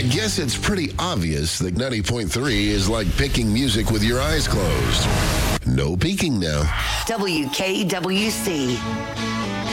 guess it's pretty obvious that 90.3 is like picking music with your eyes closed. No peeking now. WKWC.